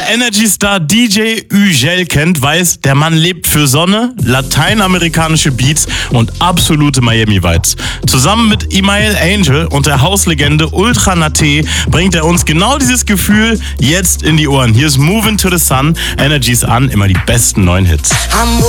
Wer Energy Star DJ Ügel kennt, weiß, der Mann lebt für Sonne, lateinamerikanische Beats und absolute Miami-Vibes. Zusammen mit Imael Angel und der Hauslegende Ultra Naté bringt er uns genau dieses Gefühl jetzt in die Ohren. Hier ist Movin' to the Sun, Energy's an, immer die besten neuen Hits.